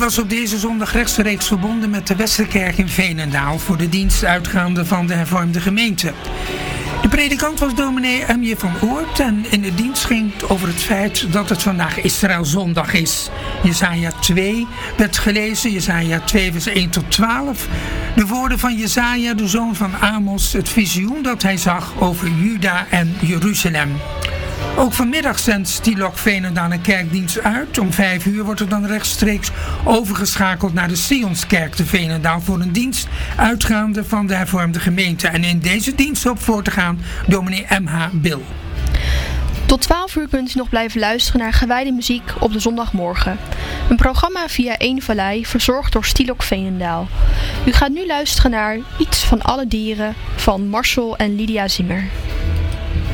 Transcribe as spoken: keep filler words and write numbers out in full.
was op deze zondag rechtstreeks verbonden met de Westerkerk in Veenendaal voor de dienst uitgaande van de hervormde gemeente. De predikant was dominee M J van Oort en in de dienst ging het over het feit dat het vandaag Israëlzondag is. Jesaja twee werd gelezen, Jesaja twee vers één tot twaalf. De woorden van Jesaja, de zoon van Amos, het visioen dat hij zag over Juda en Jeruzalem. Ook vanmiddag zendt Stilok Veenendaal een kerkdienst uit. Om vijf uur wordt er dan rechtstreeks overgeschakeld naar de Sionskerk te Veenendaal voor een dienst uitgaande van de hervormde gemeente. En in deze dienst op voor te gaan dominee M H Bil. Tot twaalf uur kunt u nog blijven luisteren naar gewijde muziek op de zondagmorgen. Een programma via één Vallei, verzorgd door Stilok Veenendaal. U gaat nu luisteren naar Iets van alle dieren van Marcel en Lydia Zimmer.